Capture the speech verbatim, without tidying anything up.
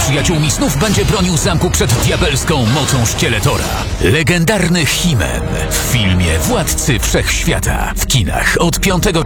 przyjaciółmi snów będzie bronił zamku przed diabelską mocą Szkieletora. Legendarny He-Man w filmie Władcy Wszechświata w kinach od piątego